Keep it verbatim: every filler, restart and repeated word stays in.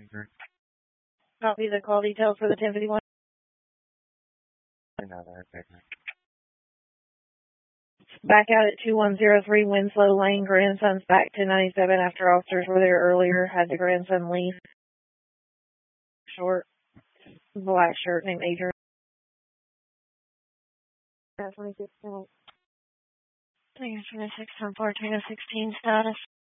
Copy the call details for the ten fifty-one. Back out at two one zero three Winslow Lane. Grandson's back ten ninety-seven after officers were there earlier. Had the grandson leave. Short, black shirt named Adrian. twenty-six, twenty-six, ten fourteen, sixteen status.